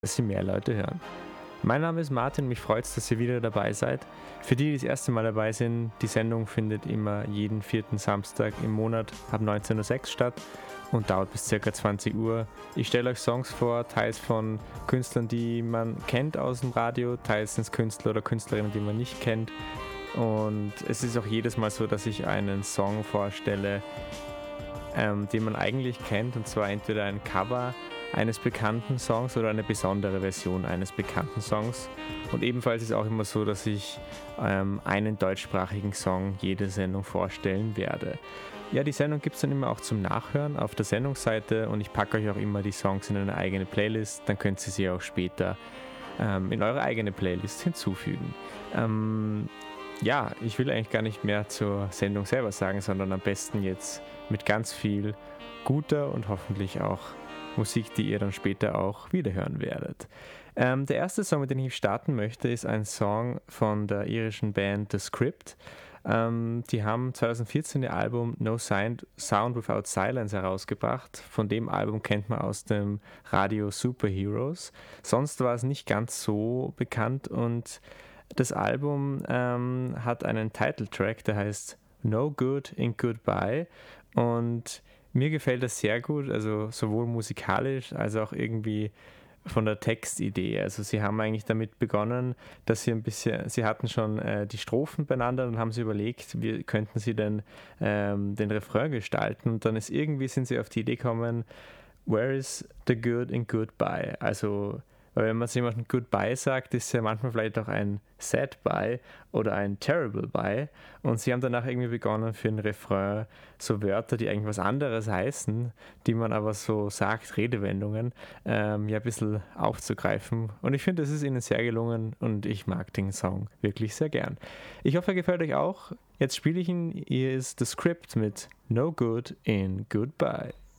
dass sie mehr Leute hören. Mein Name ist Martin, mich freut es, dass ihr wieder dabei seid. Für die, die das erste Mal dabei sind, die Sendung findet immer jeden vierten Samstag im Monat ab 19:06 Uhr statt und dauert bis ca. 20 Uhr. Ich stelle euch Songs vor, teils von Künstlern, die man kennt aus dem Radio, teils sind es Künstler oder Künstlerinnen, die man nicht kennt. Und es ist auch jedes Mal so, dass ich einen Song vorstelle, den man eigentlich kennt, und zwar entweder ein Cover eines bekannten Songs oder eine besondere Version eines bekannten Songs. Und ebenfalls ist es auch immer so, dass ich einen deutschsprachigen Song jede Sendung vorstellen werde. Ja, die Sendung gibt es dann immer auch zum Nachhören auf der Sendungsseite und ich packe euch auch immer die Songs in eine eigene Playlist, dann könnt ihr sie auch später in eure eigene Playlist hinzufügen. Ja, ich will eigentlich gar nicht mehr zur Sendung selber sagen, sondern am besten jetzt mit ganz viel guter und hoffentlich auch Musik, die ihr dann später auch wiederhören werdet. Der erste Song, mit dem ich starten möchte, ist ein Song von der irischen Band The Script. Die haben 2014 ihr Album No Sound Without Silence herausgebracht. Von dem Album kennt man aus dem Radio Superheroes. Sonst war es nicht ganz so bekannt und das Album hat einen Titeltrack, der heißt No Good in Goodbye, und mir gefällt das sehr gut, also sowohl musikalisch als auch irgendwie von der Textidee. Also sie haben eigentlich damit begonnen, dass sie hatten schon die Strophen beieinander und haben sie überlegt, wie könnten sie denn den Refrain gestalten, und dann sind sie auf die Idee gekommen, where is the good in goodbye? Also weil wenn man zu jemandem Goodbye sagt, ist ja manchmal vielleicht auch ein Sad Bye oder ein Terrible Bye. Und sie haben danach irgendwie begonnen, für ein Refrain so Wörter, die eigentlich was anderes heißen, die man aber so sagt, Redewendungen, ein bisschen aufzugreifen. Und ich finde, es ist ihnen sehr gelungen und ich mag den Song wirklich sehr gern. Ich hoffe, er gefällt euch auch. Jetzt spiele ich ihn. Hier ist The Script mit No Good in Goodbye.